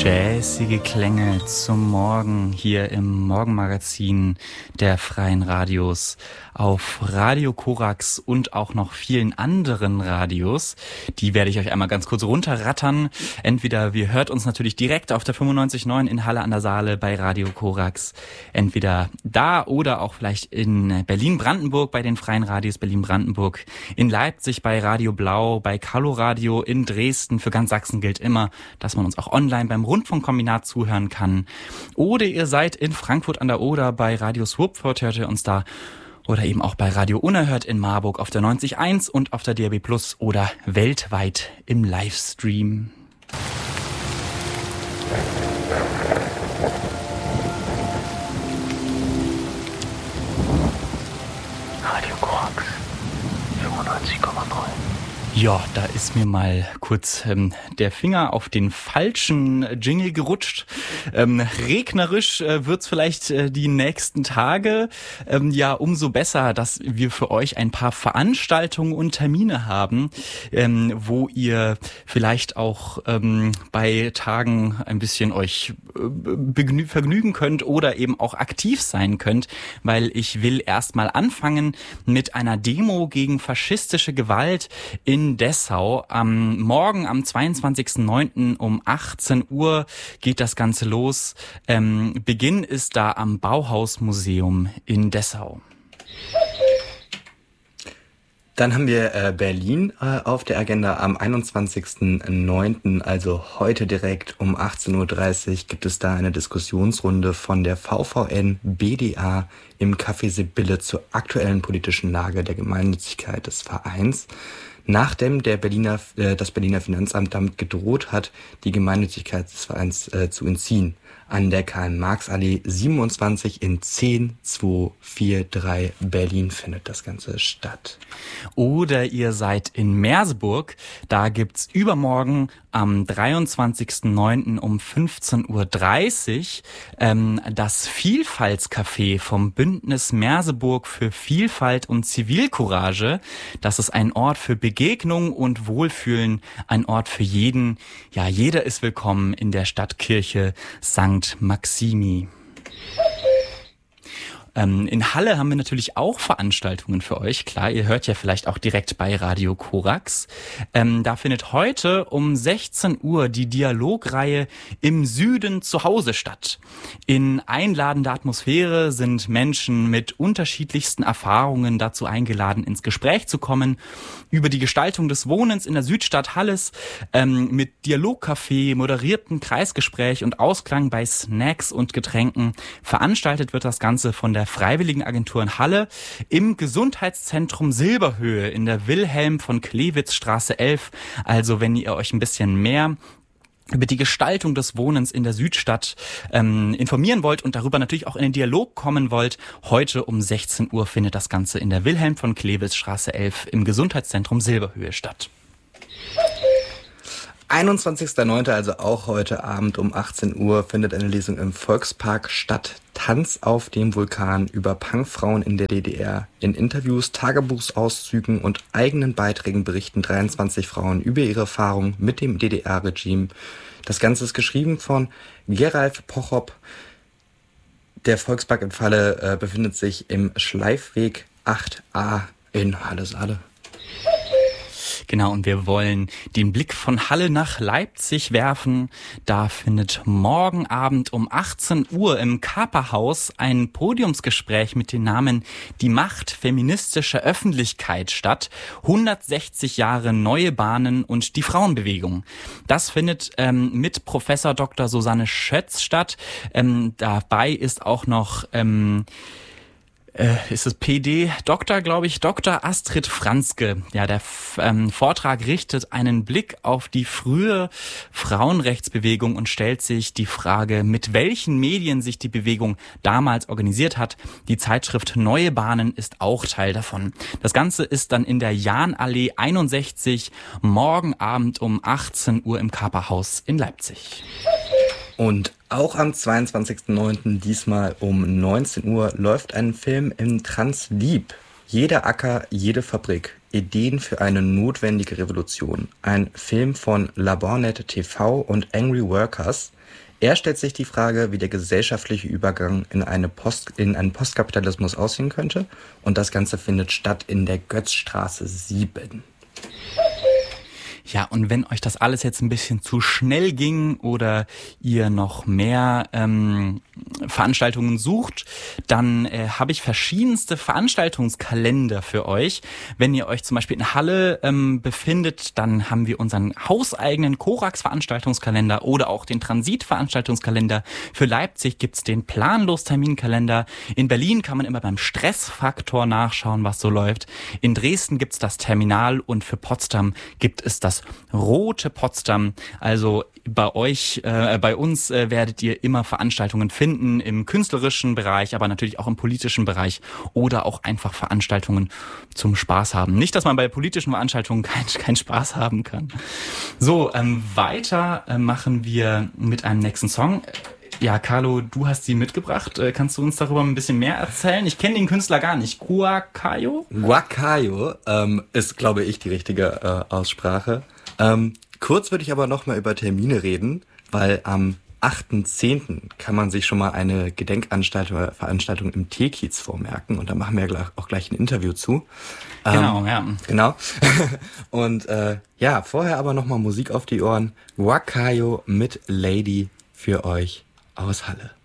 Jazzige Klänge zum Morgen hier im Morgenmagazin der Freien Radios auf Radio Korax und auch noch vielen anderen Radios. Die werde ich euch einmal ganz kurz runterrattern. Entweder ihr hört uns natürlich direkt auf der 95.9 in Halle an der Saale bei Radio Korax. Entweder da oder auch vielleicht in Berlin-Brandenburg bei den Freien Radios Berlin-Brandenburg. In Leipzig bei Radio Blau, bei Carlo Radio, in Dresden. Für ganz Sachsen gilt immer, dass man uns auch online beim Rundfunkkombinat zuhören kann. Oder ihr seid in Frankfurt an der Oder bei Radio Swupfurt, hört ihr uns da. Oder eben auch bei Radio Unerhört in Marburg auf der 90.1 und auf der DAB+ oder weltweit im Livestream. Radio Korax 95,9. Ja, da ist mir mal kurz der Finger auf den falschen Jingle gerutscht. Regnerisch wird's vielleicht die nächsten Tage. Ja, umso besser, dass wir für euch ein paar Veranstaltungen und Termine haben, wo ihr vielleicht auch bei Tagen ein bisschen euch vergnügen könnt oder eben auch aktiv sein könnt, weil ich will erstmal anfangen mit einer Demo gegen faschistische Gewalt in Dessau. Morgen am 22.09. um 18 Uhr geht das Ganze los. Beginn ist da am Bauhausmuseum in Dessau. Dann haben wir Berlin auf der Agenda am 21.09., also heute direkt um 18.30 Uhr gibt es da eine Diskussionsrunde von der VVN BDA im Café Sibylle zur aktuellen politischen Lage der Gemeinnützigkeit des Vereins. Nachdem das Berliner Finanzamt damit gedroht hat, die Gemeinnützigkeit des Vereins zu entziehen. An der Karl-Marx-Allee 27 in 10243 Berlin findet das Ganze statt. Oder ihr seid in Merseburg, da gibt's übermorgen am 23.09. um 15.30 Uhr das Vielfaltscafé vom Bündnis Merseburg für Vielfalt und Zivilcourage. Das ist ein Ort für Begegnung und Wohlfühlen, ein Ort für jeden. Ja, jeder ist willkommen in der Stadtkirche St. Maximi. In Halle haben wir natürlich auch Veranstaltungen für euch. Klar, ihr hört ja vielleicht auch direkt bei Radio Korax. Da findet heute um 16 Uhr die Dialogreihe Im Süden zu Hause statt. In einladender Atmosphäre sind Menschen mit unterschiedlichsten Erfahrungen dazu eingeladen, ins Gespräch zu kommen über die Gestaltung des Wohnens in der Südstadt Halles mit Dialogcafé, moderierten Kreisgespräch und Ausklang bei Snacks und Getränken. Veranstaltet wird das Ganze von der Freiwilligenagentur in Halle im Gesundheitszentrum Silberhöhe in der Wilhelm von Klewitz Straße 11. Also wenn ihr euch ein bisschen mehr über die Gestaltung des Wohnens in der Südstadt informieren wollt und darüber natürlich auch in den Dialog kommen wollt, heute um 16 Uhr findet das Ganze in der Wilhelm von Klewitz Straße 11 im Gesundheitszentrum Silberhöhe statt. 21.09., also auch heute Abend um 18 Uhr, findet eine Lesung im Volkspark statt. Tanz auf dem Vulkan über Punkfrauen in der DDR. In Interviews, Tagebuchsauszügen und eigenen Beiträgen berichten 23 Frauen über ihre Erfahrungen mit dem DDR-Regime. Das Ganze ist geschrieben von Geralf Pochop. Der Volkspark in Halle befindet sich im Schleifweg 8a in Halle-Saale. Genau, und wir wollen den Blick von Halle nach Leipzig werfen. Da findet morgen Abend um 18 Uhr im Kaperhaus ein Podiumsgespräch mit dem Namen Die Macht feministischer Öffentlichkeit statt. 160 Jahre neue Bahnen und die Frauenbewegung. Das findet mit Professor Dr. Susanne Schötz statt. Dabei ist auch noch ist es PD, Doktor, glaube ich, Dr. Astrid Franzke. Ja, der Vortrag richtet einen Blick auf die frühe Frauenrechtsbewegung und stellt sich die Frage, mit welchen Medien sich die Bewegung damals organisiert hat. Die Zeitschrift Neue Bahnen ist auch Teil davon. Das Ganze ist dann in der Jahnallee 61 morgen Abend um 18 Uhr im Kaperhaus in Leipzig. Und auch am 22.09. diesmal um 19 Uhr läuft ein Film im Translieb. Jeder Acker, jede Fabrik. Ideen für eine notwendige Revolution. Ein Film von Labornet TV und Angry Workers. Er stellt sich die Frage, wie der gesellschaftliche Übergang in einen Postkapitalismus aussehen könnte. Und das Ganze findet statt in der Götzstraße 7. Ja, und wenn euch das alles jetzt ein bisschen zu schnell ging oder ihr noch mehr Veranstaltungen sucht, dann habe ich verschiedenste Veranstaltungskalender für euch. Wenn ihr euch zum Beispiel in Halle befindet, dann haben wir unseren hauseigenen Korax-Veranstaltungskalender oder auch den Transit-Veranstaltungskalender. Für Leipzig gibt's den Planlos-Terminkalender. In Berlin kann man immer beim Stressfaktor nachschauen, was so läuft. In Dresden gibt's das Terminal und für Potsdam gibt es das Rote Potsdam. Also bei euch, bei uns werdet ihr immer Veranstaltungen finden im künstlerischen Bereich, aber natürlich auch im politischen Bereich oder auch einfach Veranstaltungen zum Spaß haben. Nicht, dass man bei politischen Veranstaltungen keinen Spaß haben kann. So, weiter machen wir mit einem nächsten Song. Ja, Carlo, du hast sie mitgebracht. Kannst du uns darüber ein bisschen mehr erzählen? Ich kenne den Künstler gar nicht. Guacayo? Guacayo ist, glaube ich, die richtige Aussprache. Kurz würde ich aber noch mal über Termine reden, weil am 8.10. kann man sich schon mal eine Veranstaltung im T-Kiez vormerken und da machen wir auch gleich ein Interview zu. Genau, ja. Genau. Und ja, vorher aber noch mal Musik auf die Ohren. Guacayo mit Lady für euch aus Halle.